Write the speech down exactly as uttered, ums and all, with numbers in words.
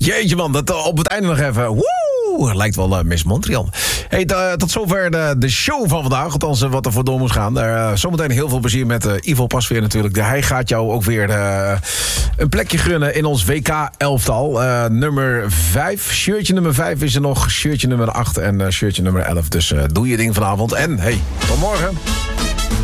Jeetje man, dat op het einde nog even... Woe, lijkt wel uh, Miss Montreal. Hey, t- tot zover de, de show van vandaag. Althans, uh, wat er voor door moest gaan. Uh, zometeen heel veel plezier met uh, Ivo Pasveer natuurlijk. De, hij gaat jou ook weer uh, een plekje gunnen in ons W K-elftal. Uh, nummer vijf. Shirtje nummer vijf is er nog. Shirtje nummer acht en uh, shirtje nummer elf. Dus uh, doe je ding vanavond. En hey, tot morgen.